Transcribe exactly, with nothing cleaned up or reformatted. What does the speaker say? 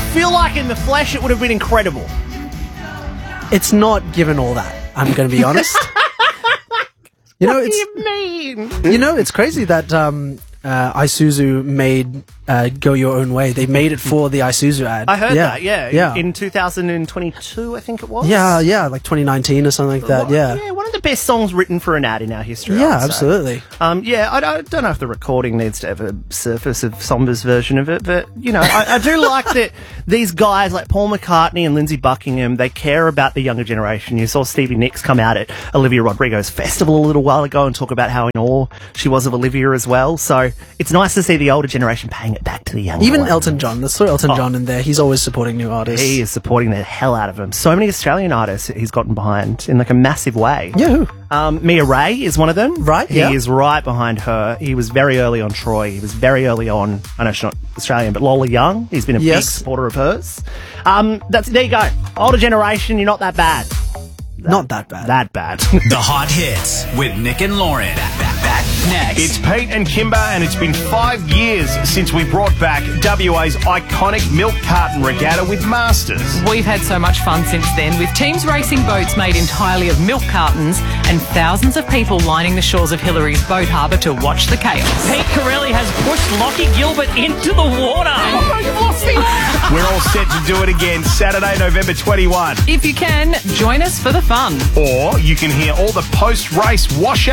feel like in the flesh it would have been incredible. It's not given all that, I'm going to be honest. You know, what it's, do you mean? You know, it's crazy that um, uh, Isuzu made uh, Go Your Own Way. They made it for the Isuzu ad. I heard yeah. that, yeah. yeah. In two thousand twenty-two, I think it was. Yeah, yeah, like twenty nineteen or something like that, Well, yeah. Yeah, one of the best songs written for an ad in our history. I Yeah, would say. absolutely. Um, yeah, I, I don't know if the recording needs to ever surface of Somber's version of it, but, you know, I, I do like that these guys like Paul McCartney and Lindsey Buckingham, they care about the younger generation. You saw Stevie Nicks come out at Olivia Rodrigo's festival a little while ago and talk about how in awe she was of Olivia as well. So it's nice to see the older generation paying it back to the younger Even ones. Elton John. Let's throw Elton Oh. John in there. He's always supporting new artists. He is supporting the hell out of them. So many Australian artists he's gotten behind in like a massive way. Yeah, who? Um, Mia Ray is one of them. Right, He yeah. is right behind her. He was very early on Troy. He was very early on, I know she's not Australian, but Lola Young. He's been a Yes. big supporter of hers. Um, that's, there you go. Older generation, you're not that bad. Not that bad. That bad. The Hot Hits with Nick and Lauren. Back, back, back next. It's Pete and Kimber, and it's been five years since we brought back W A's iconic milk carton regatta with Masters. We've had so much fun since then, with teams racing boats made entirely of milk cartons and thousands of people lining the shores of Hillary's boat harbour to watch the chaos. Pete Corelli has pushed Lockie Gilbert into the water. Oh no, you've lost him. We're all set to do it again Saturday, November twenty-first. If you can, join us for the fun. Or you can hear all the post-race wash